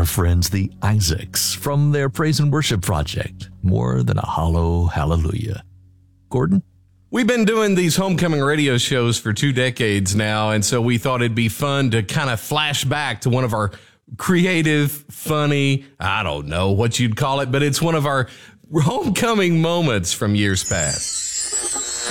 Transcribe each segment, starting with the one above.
friends, the Isaacs, from their praise and worship project, More Than a Hollow Hallelujah. Gordon? We've been doing these homecoming radio shows for 2 decades now, and so we thought it'd be fun to kind of flash back to one of our creative, funny, I don't know what you'd call it, but it's one of our homecoming moments from years past.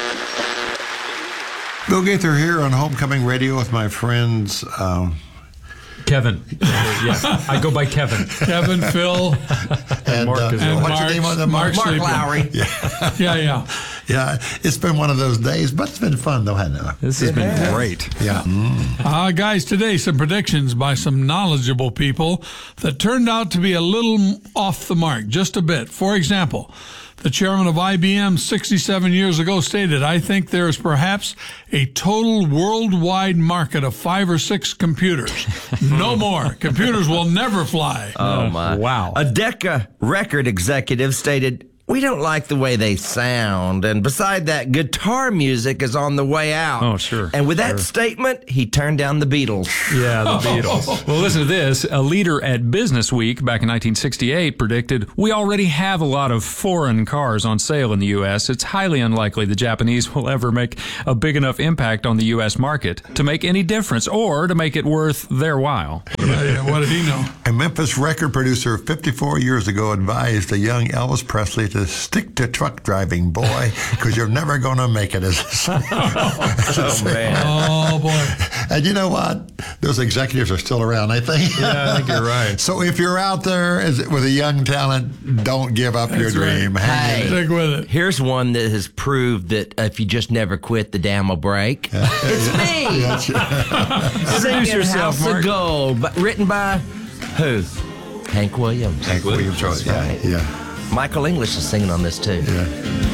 Bill Gaither here on Homecoming Radio with my friends. Kevin. Yeah, I go by Kevin. Kevin, Phil, and Mark as well. what's your name on the Mark? Mark Lowry. Yeah. Yeah, it's been one of those days, but it's been fun though, hasn't it? This has been great. Yeah. Guys, today some predictions by some knowledgeable people that turned out to be a little off the mark, just a bit. For example, the chairman of IBM 67 years ago stated, "I think there is perhaps a total worldwide market of 5 or 6 computers. No more. Computers will never fly." Oh, my. Wow. A Decca record executive stated, "We don't like the way they sound. And beside that, guitar music is on the way out." Oh, sure. And with that statement, he turned down the Beatles. Yeah, the Beatles. Well, listen to this. A leader at Business Week back in 1968 predicted, "We already have a lot of foreign cars on sale in the U.S. It's highly unlikely the Japanese will ever make a big enough impact on the U.S. market to make any difference or to make it worth their while." Yeah, what did he know? A Memphis record producer 54 years ago advised a young Elvis Presley to stick to truck driving, boy, because you're never going to make it as a Oh, man. Oh, boy. And you know what? Those executives are still around, I think. Yeah, I think you're right. So if you're out there with a young talent, don't give up your That's right. dream. Hang in Hey. it. Stick with it. Here's one that has proved that if you just never quit, the dam will break. It's me. Singing yourself, House Mark. of Gold, but written by who? Hank Williams. Hank Williams, That's right. right. Yeah. Michael English is singing on this too. Yeah.